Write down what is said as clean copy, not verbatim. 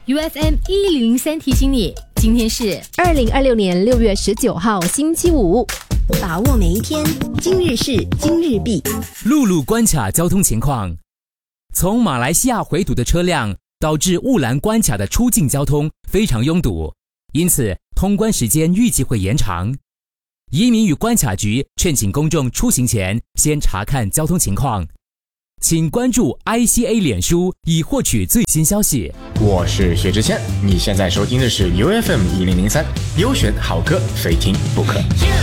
UFM 1003提醒你，今天是 2026年6月19号星期五， 把握每一天，今日事今日毕。 陆路关卡交通情况：从马来西亚回堵的车辆导致雾兰关卡的出境交通非常拥堵，因此通关时间预计会延长。移民与关卡局劝请公众出行前先查看交通情况。请关注 ICA 脸书以获取最新消息。 我是薛之谦，你现在收听的是 UFM 1003，优选好歌，非听不可。